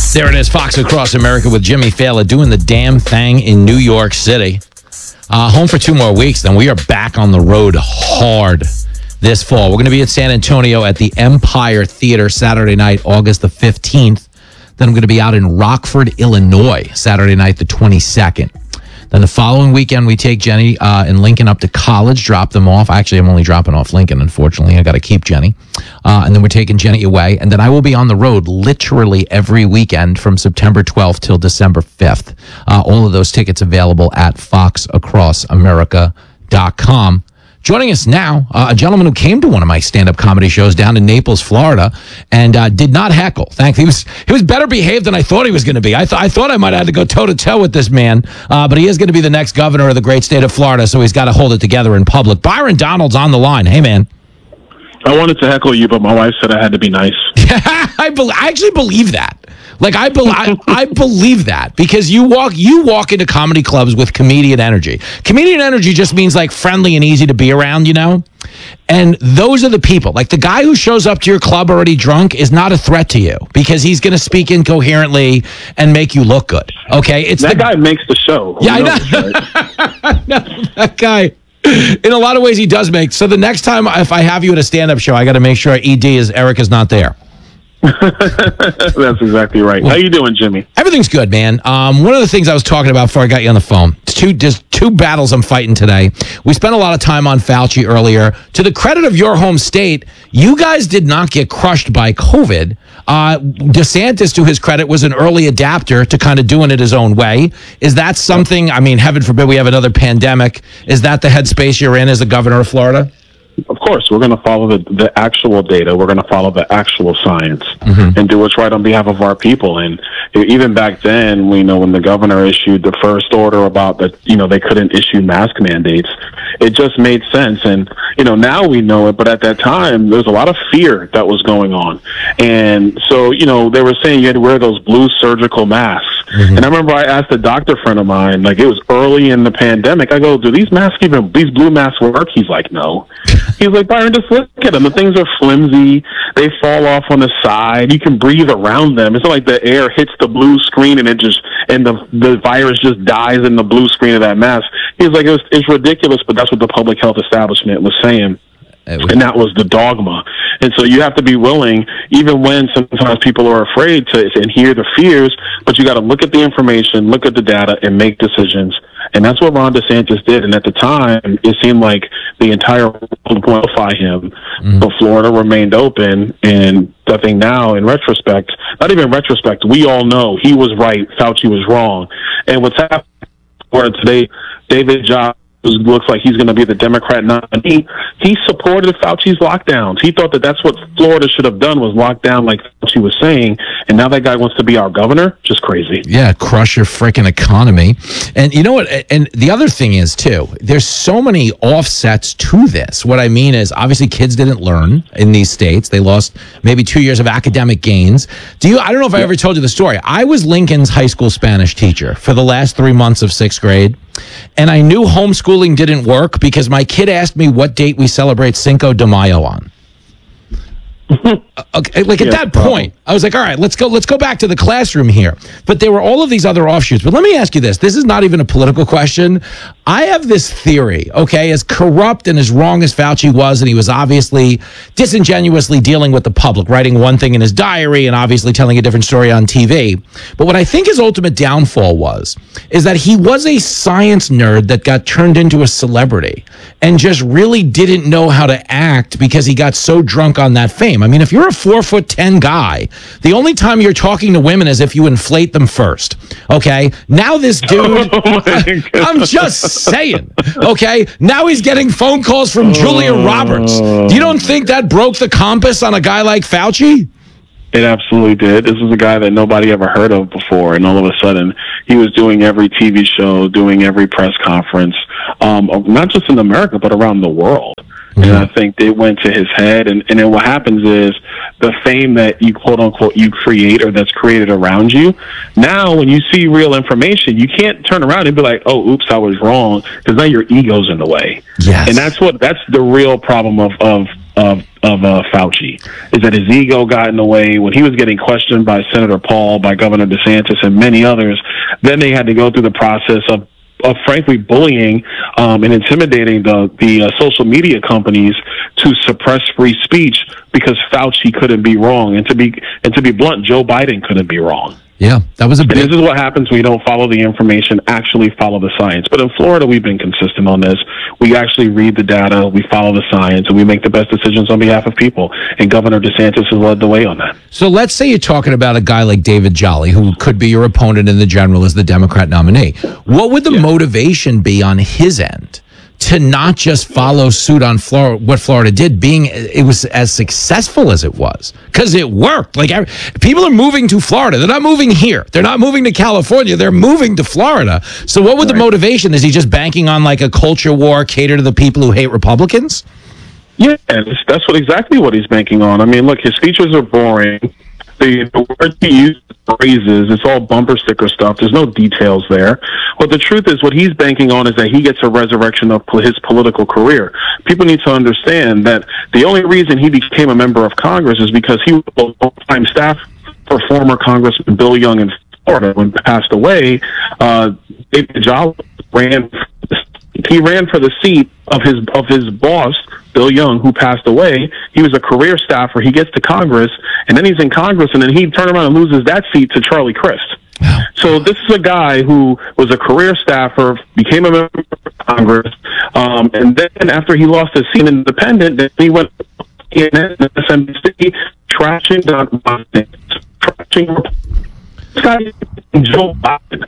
There it is, Fox Across America with Jimmy Fallon doing the damn thing in New York City. Home for 2 more weeks, then we are back on the road hard this fall. We're going to be at San Antonio at the Empire Theater Saturday night, August the 15th. Then I'm going to be out in Rockford, Illinois, Saturday night, the 22nd. Then the following weekend, we take Jenny and Lincoln up to college, drop them off. Actually, I'm only dropping off Lincoln, unfortunately. I got to keep Jenny. And then we're taking Jenny away. And then I will be on the road literally every weekend from September 12th till December 5th. All of those tickets available at foxacrossamerica.com. Joining us now, a gentleman who came to one of my stand-up comedy shows down in Naples, Florida, and did not heckle. Thankfully, he was better behaved than I thought he was going to be. I thought I might have had to go toe-to-toe with this man, but he is going to be the next governor of the great state of Florida, so he's got to hold it together in public. Byron Donald's on the line. Hey, man. I wanted to heckle you, but my wife said I had to be nice. I actually believe that. Like, I believe that, because you walk into comedy clubs with comedian energy. Comedian energy just means like friendly and easy to be around, you know? And those are the people. Like, the guy who shows up to your club already drunk is not a threat to you, because he's going to speak incoherently and make you look good. Okay? That guy makes the show. Yeah, I know. No, that guy, in a lot of ways, he does make. So the next time if I have you at a stand-up show, I got to make sure Eric is not there. That's exactly right. How you doing, Jimmy? Everything's good, man. One of the things I was talking about before I got you on the phone, there's two battles I'm fighting today. We spent a lot of time on Fauci earlier. To the credit of your home state, you guys did not get crushed by COVID. DeSantis, to his credit, was an early adapter to kind of doing it his own way. Is that something, I mean, heaven forbid we have another pandemic, is that the headspace you're in as the governor of Florida? Of course, we're going to follow the actual data. We're going to follow the actual science and do what's right on behalf of our people. And even back then, we know when the governor issued the first order about that, they couldn't issue mask mandates, it just made sense. And, now we know it. But at that time, there was a lot of fear that was going on. And so, they were saying you had to wear those blue surgical masks. And I remember I asked a doctor friend of mine, like, it was early in the pandemic. I go, do these blue masks work? He's like, no. He's like, Byron, just look at them. The things are flimsy. They fall off on the side. You can breathe around them. It's not like the air hits the blue screen and the virus just dies in the blue screen of that mask. He's like, it's ridiculous, but that's what the public health establishment was saying. And that was the dogma. And so you have to be willing, even when sometimes people are afraid and hear the fears, but you got to look at the information, look at the data, and make decisions. And that's what Ron DeSantis did. And at the time, it seemed like the entire world would qualify him. But Florida remained open. And I think now, in retrospect, not even retrospect, we all know he was right, Fauci was wrong. And what's happening in Florida today, David Jobs looks like he's going to be the Democrat nominee. He supported Fauci's lockdowns. He thought that that's what Florida should have done, was locked down like Fauci was saying. And now that guy wants to be our governor? Just crazy. Yeah, crush your freaking economy. And you know what? And the other thing is, too, there's so many offsets to this. What I mean is, obviously, kids didn't learn in these states. They lost maybe 2 years of academic gains. I don't know if I ever told you the story. I was Lincoln's high school Spanish teacher for the last 3 months of 6th grade. And I knew homeschooling didn't work because my kid asked me what date we celebrate Cinco de Mayo on. Okay, like at that point, I was like, all right, let's go back to the classroom here. But there were all of these other offshoots. But let me ask you this. This is not even a political question. I have this theory, okay, as corrupt and as wrong as Fauci was, and he was obviously disingenuously dealing with the public, writing one thing in his diary and obviously telling a different story on TV. But what I think his ultimate downfall is that he was a science nerd that got turned into a celebrity and just really didn't know how to act because he got so drunk on that fame. I mean, if you're a 4'10" guy, the only time you're talking to women is if you inflate them first. Okay. Now this dude, I'm just saying. Okay. Now he's getting phone calls from Julia Roberts. You don't think that broke the compass on a guy like Fauci? It absolutely did. This is a guy that nobody ever heard of before, and all of a sudden, he was doing every TV show, doing every press conference, not just in America, but around the world. And I think they went to his head. And then what happens is the fame that you, quote unquote, you create or that's created around you. Now, when you see real information, you can't turn around and be like, oh, oops, I was wrong. Because now your ego's in the way. Yes. And that's the real problem of Fauci is that his ego got in the way when he was getting questioned by Senator Paul, by Governor DeSantis, and many others. Then they had to go through the process of frankly bullying and intimidating the social media companies to suppress free speech because Fauci couldn't be wrong, and to be blunt, Joe Biden couldn't be wrong. Yeah, that was a big... And this is what happens when you don't follow the information, actually follow the science. But in Florida, we've been consistent on this. We actually read the data, we follow the science, and we make the best decisions on behalf of people. And Governor DeSantis has led the way on that. So let's say you're talking about a guy like David Jolly, who could be your opponent in the general as the Democrat nominee. What would the motivation be on his end to not just follow suit on what Florida did, being it was as successful as it was? Because it worked. Like, people are moving to Florida. They're not moving here. They're not moving to California. They're moving to Florida. So what would the motivation? Is he just banking on like a culture war, cater to the people who hate Republicans? Yeah, that's exactly what he's banking on. I mean, look, his speeches are boring. The words he uses, phrases, it's all bumper sticker stuff. There's no details there. But the truth is, what he's banking on is that he gets a resurrection of his political career. People need to understand that the only reason he became a member of Congress is because he was a full-time staff for former Congressman Bill Young in Florida. When he passed away, David Jolly ran for the seat of his boss, Bill Young, who passed away. He was a career staffer. He gets to Congress, and then he's in Congress, and then he turned around and loses that seat to Charlie Crist. So this is a guy who was a career staffer, became a member of Congress, and then after he lost his seat in Independent, then he went in MSNBC trashing Joe Biden.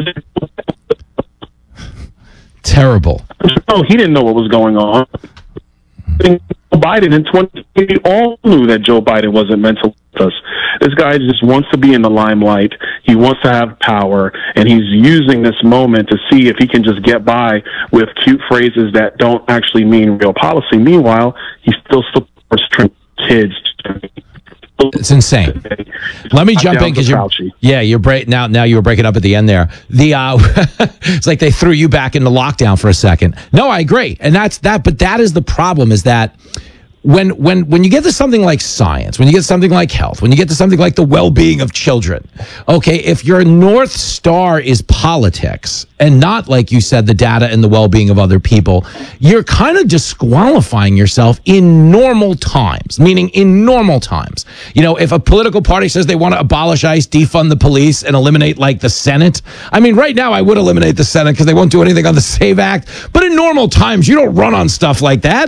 Terrible. No, he didn't know what was going on. Biden in 2020, all knew that Joe Biden wasn't meant to with us. This guy just wants to be in the limelight. He wants to have power, and he's using this moment to see if he can just get by with cute phrases that don't actually mean real policy. Meanwhile, he still supports kids. It's insane. Let me jump in because you're now you were breaking up at the end there. It's like they threw you back into lockdown for a second. No, I agree, and that's that. But that is the problem: is that when you get to something like science, when you get to something like health, when you get to something like the well-being of children, okay, if your North Star is politics and not, like you said, the data and the well-being of other people, you're kind of disqualifying yourself in normal times, meaning in normal times. You know, if a political party says they want to abolish ICE, defund the police, and eliminate, like, the Senate, I mean, right now I would eliminate the Senate because they won't do anything on the SAVE Act, but in normal times, you don't run on stuff like that.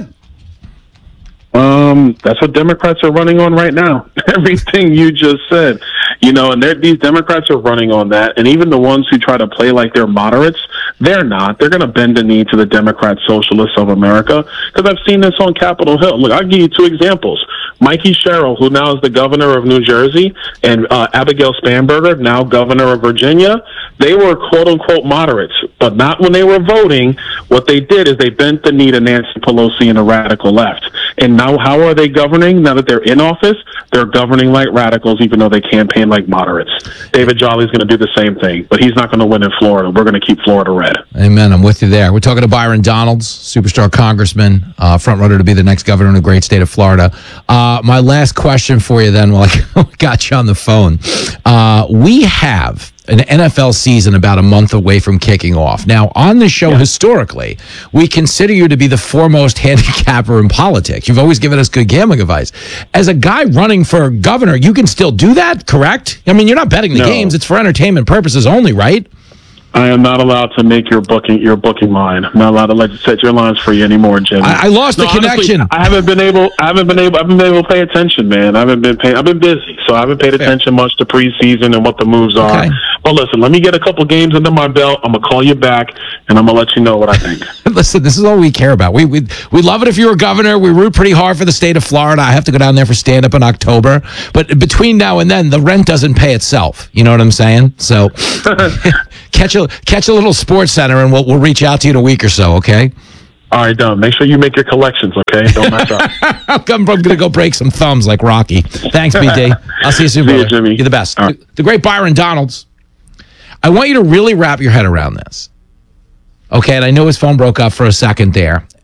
That's what Democrats are running on right now. Everything you just said, you know, and these Democrats are running on that. And even the ones who try to play like they're moderates, they're not. They're going to bend the knee to the Democrat Socialists of America, because I've seen this on Capitol Hill. Look, I'll give you two examples. Mikey Sherrill, who now is the governor of New Jersey, and Abigail Spanberger, now governor of Virginia, they were quote-unquote moderates, but not when they were voting. What they did is they bent the knee to Nancy Pelosi and the radical left. And now how are they governing? Now that they're in office, they're governing like radicals, even though they campaign like moderates. David Jolly's going to do the same thing, but he's not going to win in Florida. We're going to keep Florida red. Amen. I'm with you there. We're talking to Byron Donalds, superstar congressman, front runner to be the next governor in the great state of Florida. My last question for you then, while I got you on the phone. We have an NFL season about a month away from kicking off. Now, on the show, historically, we consider you to be the foremost handicapper in politics. You've always given us good gambling advice. As a guy running for governor, you can still do that, correct? I mean, you're not betting the games. It's for entertainment purposes only, right? I am not allowed to make your booking line. I'm not allowed to let you set your lines for you anymore, Jimmy. I lost the connection. Honestly, I haven't been able to pay attention, man. I've been busy, so I haven't paid attention much to preseason and what the moves are. Okay. But listen, let me get a couple games under my belt. I'm gonna call you back, and I'm gonna let you know what I think. Listen, this is all we care about. We love it if you were governor. We root pretty hard for the state of Florida. I have to go down there for stand-up in October, but between now and then, the rent doesn't pay itself. You know what I'm saying? So catch a little Sports Center, and we'll reach out to you in a week or so. Okay. All right, done. Make sure you make your collections, okay? Don't mess up. I'm going to go break some thumbs like Rocky. Thanks, BD. I'll see you soon, brother. Jimmy. You're the best. Right. The great Byron Donalds. I want you to really wrap your head around this. Okay, and I know his phone broke up for a second there.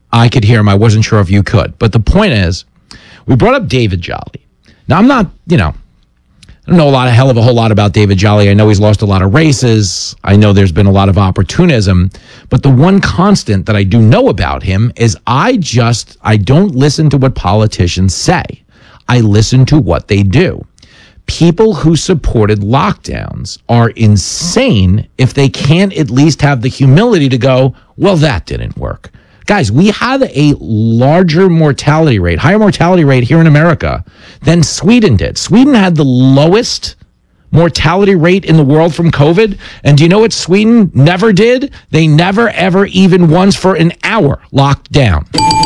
I could hear him. I wasn't sure if you could. But the point is, we brought up David Jolly. Now, I'm not, I don't know a whole lot about David Jolly. I know he's lost a lot of races. I know there's been a lot of opportunism. But the one constant that I do know about him is I don't listen to what politicians say. I listen to what they do. People who supported lockdowns are insane if they can't at least have the humility to go, well, that didn't work. Guys, we had a higher mortality rate here in America than Sweden did. Sweden had the lowest mortality rate in the world from COVID. And do you know what Sweden never did? They never, ever, even once for an hour locked down.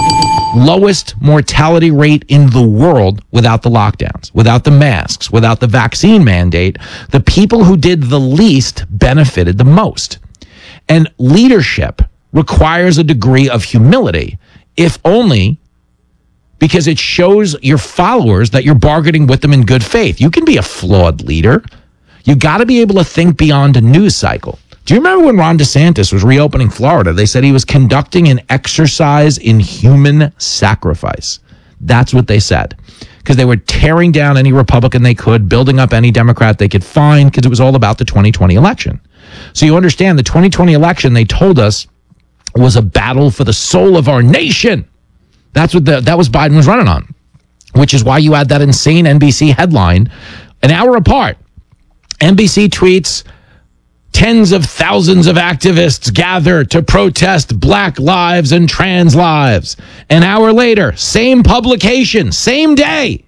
Lowest mortality rate in the world without the lockdowns, without the masks, without the vaccine mandate. The people who did the least benefited the most. And leadership requires a degree of humility, if only because it shows your followers that you're bargaining with them in good faith. You can be a flawed leader. You got to be able to think beyond a news cycle. Do you remember when Ron DeSantis was reopening Florida? They said he was conducting an exercise in human sacrifice. That's what they said. Because they were tearing down any Republican they could, building up any Democrat they could find, because it was all about the 2020 election. So you understand the 2020 election, they told us, was a battle for the soul of our nation. That was Biden was running on, which is why you had that insane NBC headline an hour apart. NBC tweets, tens of thousands of activists gather to protest Black lives and trans lives. An hour later, same publication, same day.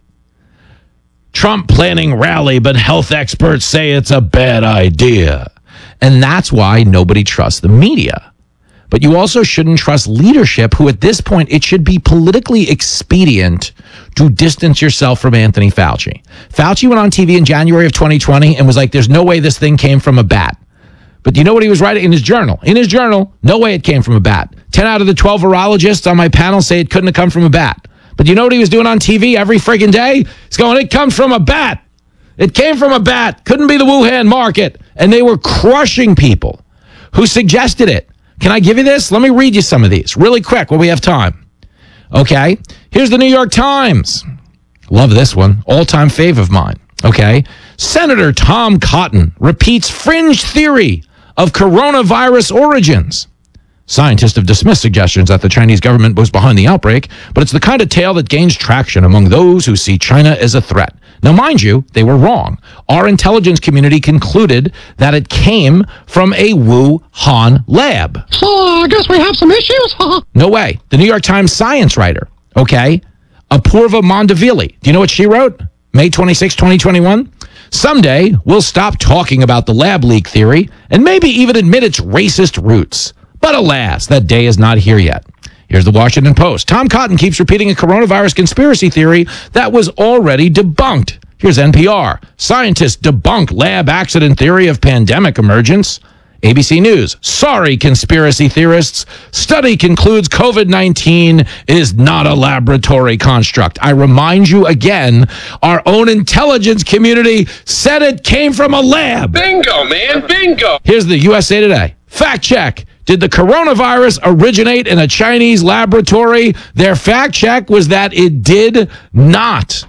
Trump planning rally, but health experts say it's a bad idea. And that's why nobody trusts the media. But you also shouldn't trust leadership, who at this point, it should be politically expedient to distance yourself from Anthony Fauci. Fauci went on TV in January of 2020 and was like, there's no way this thing came from a bat. But you know what he was writing in his journal? In his journal, no way it came from a bat. 10 out of the 12 virologists on my panel say it couldn't have come from a bat. But you know what he was doing on TV every friggin' day? He's going, it comes from a bat. It came from a bat. Couldn't be the Wuhan market. And they were crushing people who suggested it. Can I give you this? Let me read you some of these really quick while we have time. Okay. Here's the New York Times. Love this one. All-time fave of mine. Okay. Senator Tom Cotton repeats fringe theory of coronavirus origins. Scientists have dismissed suggestions that the Chinese government was behind the outbreak, but it's the kind of tale that gains traction among those who see China as a threat. Now, mind you, they were wrong. Our intelligence community concluded that it came from a Wuhan lab. I guess we have some issues. No way. The New York Times science writer, okay, Apurva Mandavili. Do you know what she wrote? May 26, 2021? Someday, we'll stop talking about the lab leak theory and maybe even admit its racist roots. But alas, that day is not here yet. Here's the Washington Post. Tom Cotton keeps repeating a coronavirus conspiracy theory that was already debunked. Here's NPR. Scientists debunk lab accident theory of pandemic emergence. ABC News. Sorry, conspiracy theorists. Study concludes COVID-19 is not a laboratory construct. I remind you again, our own intelligence community said it came from a lab. Bingo, man, bingo. Here's the USA Today. Fact check. Did the coronavirus originate in a Chinese laboratory? Their fact check was that it did not.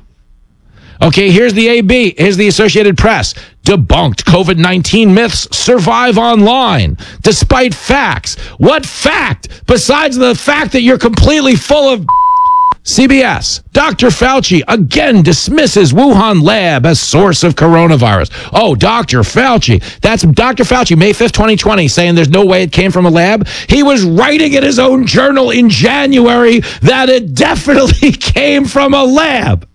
Okay, here's the AB. Here's the Associated Press. Debunked COVID-19 myths survive online, despite facts. What fact? Besides the fact that you're completely full of CBS. Dr. Fauci again dismisses Wuhan lab as source of coronavirus. Oh, Dr. Fauci. That's Dr. Fauci, May 5th, 2020, saying there's no way it came from a lab. He was writing in his own journal in January that it definitely came from a lab.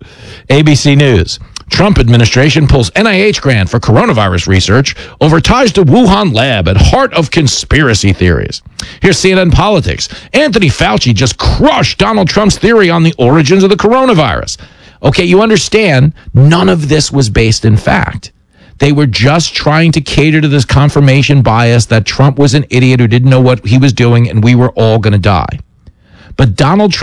ABC News. Trump administration pulls NIH grant for coronavirus research over ties to Wuhan lab at heart of conspiracy theories. Here's CNN Politics. Anthony Fauci just crushed Donald Trump's theory on the origins of the coronavirus. Okay, you understand, none of this was based in fact. They were just trying to cater to this confirmation bias that Trump was an idiot who didn't know what he was doing and we were all going to die. But Donald Trump